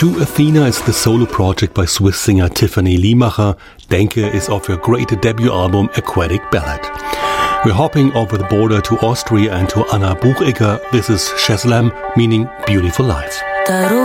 To Athena is the solo project by Swiss singer Tiffany Liemacher. Denke is off her great debut album Aquatic Ballad. We're hopping over the border to Austria and to Anna Buchegger. This is Sheslam, meaning beautiful life.